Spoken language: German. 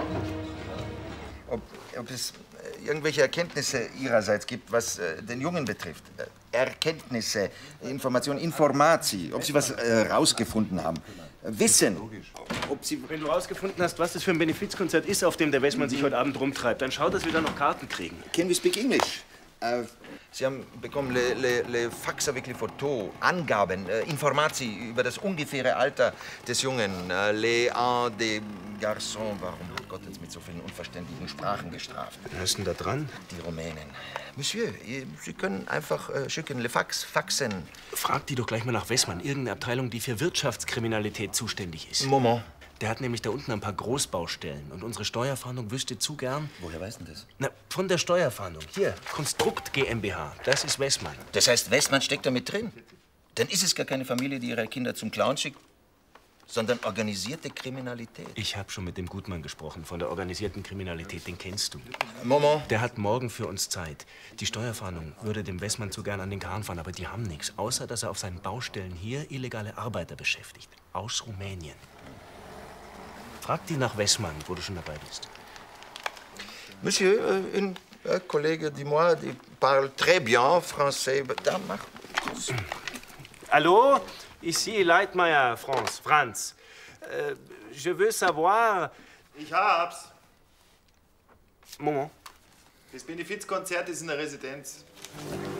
Ob es irgendwelche Erkenntnisse Ihrerseits gibt, was den Jungen betrifft. Erkenntnisse, Informationen, Informatie. Ob Sie was rausgefunden haben. Wissen. Ob Sie... Wenn du rausgefunden hast, was das für ein Benefizkonzert ist, auf dem der Westmann sich heute Abend rumtreibt, dann schau, dass wir da noch Karten kriegen. Can we speak English? Sie haben bekommen le fax avec les photos, Angaben, Informatie über das ungefähre Alter des Jungen, les ans des garçons. Warum hat Gott uns mit so vielen unverständlichen Sprachen gestraft? Was ist denn da dran? Die Rumänen. Monsieur, Sie können einfach schicken, le fax, faxen. Frag die doch gleich mal nach Westmann, irgendeine Abteilung, die für Wirtschaftskriminalität zuständig ist. Moment. Der hat nämlich da unten ein paar Großbaustellen. Und unsere Steuerfahndung wüsste zu gern... Woher weiß denn das? Na, von der Steuerfahndung. Hier, Konstrukt GmbH. Das ist Westmann. Das heißt, Westmann steckt da mit drin? Dann ist es gar keine Familie, die ihre Kinder zum Clown schickt, sondern organisierte Kriminalität. Ich habe schon mit dem Gutmann gesprochen, von der organisierten Kriminalität. Den kennst du. Moment. Der hat morgen für uns Zeit. Die Steuerfahndung würde dem Westmann zu gern an den Kahn fahren, aber die haben nichts, außer dass er auf seinen Baustellen hier illegale Arbeiter beschäftigt. Aus Rumänien. Frag die nach Westmann, wo du schon dabei bist. Monsieur, un collègue de moi, die parle très bien français. Da mach. Allô? Ici Leitmeier, Franz. Je veux savoir... Ich hab's. Moment. Das Benefizkonzert ist in der Residenz.